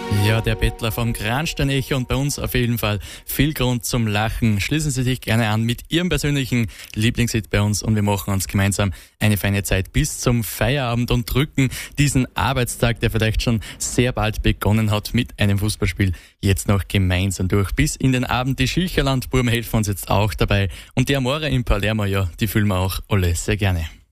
Ja, der Bettler vom Kranstein-Echo und bei uns auf jeden Fall viel Grund zum Lachen. Schließen Sie sich gerne an mit Ihrem persönlichen Lieblingshit bei uns und wir machen uns gemeinsam eine feine Zeit bis zum Feierabend und drücken diesen Arbeitstag, der vielleicht schon sehr bald begonnen hat mit einem Fußballspiel, jetzt noch gemeinsam durch. Bis in den Abend. Die Schilcherland-Burm helfen uns jetzt auch dabei und die Amore in Palermo, ja, die fühlen wir auch alle sehr gerne.